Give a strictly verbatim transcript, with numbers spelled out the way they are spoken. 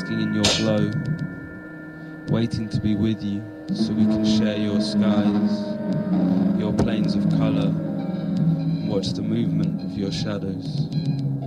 basking in your glow, waiting to be with you so we can share your skies, your planes of colour, and watch the movement of your shadows.